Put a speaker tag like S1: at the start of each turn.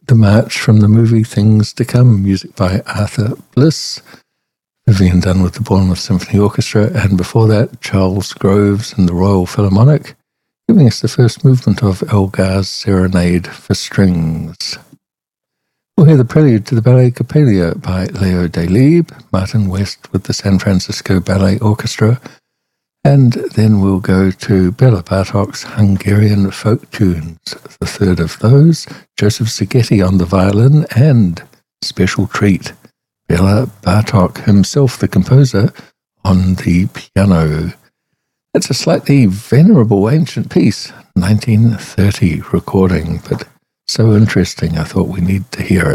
S1: The March from the movie Things to Come, music by Arthur Bliss. Vivian Dunn with the Bournemouth Symphony Orchestra, and before that, Charles Groves and the Royal Philharmonic, giving us the first movement of Elgar's Serenade for Strings. We'll hear the prelude to the Ballet Coppelia by Leo Delibes, Martin West with the San Francisco Ballet Orchestra, and then we'll go to Bela Bartok's Hungarian folk tunes, the third of those, Joseph Szigeti on the violin, and special treat, Bela Bartok himself, the composer, on the piano. It's a slightly venerable ancient piece, 1930 recording, but so interesting I thought we need to hear it.